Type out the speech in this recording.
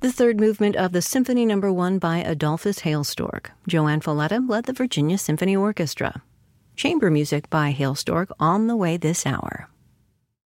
The third movement of the Symphony No. 1 by Adolphus Hailstork. Joanne Folletta led the Virginia Symphony Orchestra. Chamber music by Hailstork on the way this hour.